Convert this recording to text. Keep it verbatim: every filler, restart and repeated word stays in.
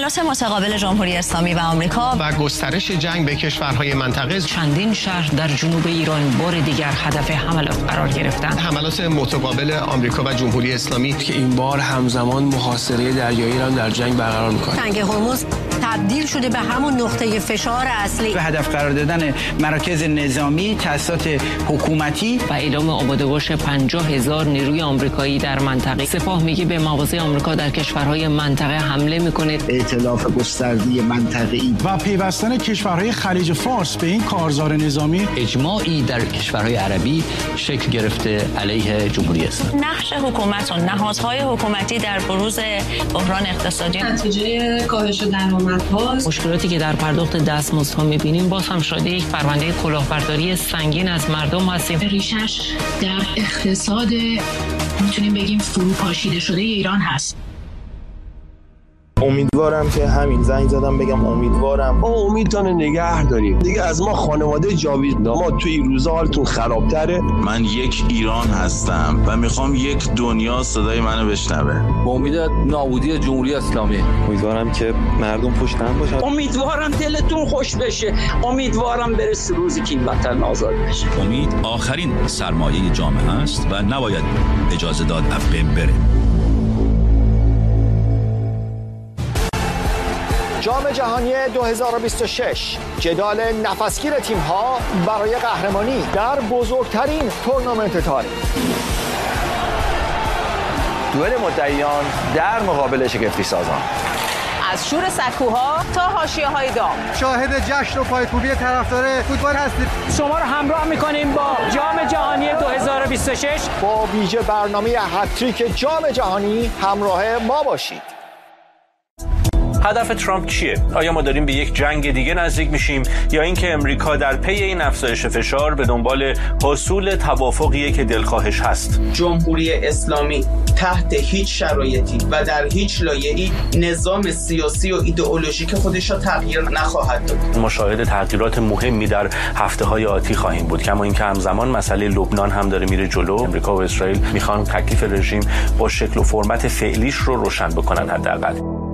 حملات متقابل جمهوری اسلامی و آمریکا و گسترش جنگ به کشورهای منطقه، چندین شهر در جنوب ایران بار دیگر هدف حملات قرار گرفتند. حملات متقابل آمریکا و جمهوری اسلامی که این بار همزمان محاصره دریایی ایران در جنگ برقرار می‌کنه. تنگ هرمز تبدیل شده به همون نقطه فشار اصلی. به هدف قرار دادن مراکز نظامی، تأسیسات حکومتی و اعلام آماده باش پنجاه هزار نیروی آمریکایی در منطقه. سپاه میگه به مواضع آمریکا در کشورهای منطقه حمله میکنه. ائتلاف گسترده منطقه‌ای و پیوستن کشورهای خلیج فارس به این کارزار نظامی. اجماعی در کشورهای عربی شکل گرفته علیه جمهوری اسلامی. نقش حکومت و نهادهای حکومتی در بروز بحران اقتصادی نتیجه کاهش درآمدها، مشکلاتی که در پرداخت دستمزدها می‌بینیم باز هم شده یک پرونده کلاهبرداری سنگین از مردم هستیم. ریشش در اقتصاد میتونیم بگیم فروپاشیده شده ایران هست. امیدوارم که همین زنگ زدم بگم امیدوارم ما امیدتون نگه داریم دیگه، از ما خانواده جاوید، ما توی این روزا حالتون خرابتره. من یک ایران هستم و میخوام یک دنیا صدای منو بشنوه. با امید نابودی جمهوری اسلامی. امیدوارم که مردم پشت هم باشن. امیدوارم دلتون خوش بشه. امیدوارم برسه روزی که این وطن آزاد بشه. امید آخرین سرمایه جامعه است و نباید اجازه داد از بین بره. جام جهانی دو هزار و بیست و شش، جدال نفسگیر تیم‌ها برای قهرمانی در بزرگترین تورنمنت تاریخ. دوئل مدعیان در مقابل شگفتی سازان. از شور سکوها تا حاشیه‌های دام، شاهد جشن و پایکوبی طرفدار فوتبال هستید. شما رو همراه می‌کنیم با جام جهانی دو هزار و بیست و شش. با ویژه برنامه هتریک جام جهانی همراه ما باشید. هدف ترامپ چیه؟ آیا ما داریم به یک جنگ دیگه نزدیک میشیم یا اینکه امریکا در پی این افزایش فشار به دنبال حصول توافقیه که دلخواهش هست؟ جمهوری اسلامی تحت هیچ شرایطی و در هیچ لایه‌ای نظام سیاسی و ایدئولوژیک خودش را تغییر نخواهد داد. ما شاهد تغییرات مهمی در هفته‌های آتی خواهیم بود، کما اینکه همزمان مسئله لبنان هم داره میره جلو. امریکا و اسرائیل میخوان تکلیف رژیم با شکل و فرمت فعلیش رو روشن بکنن حداقل.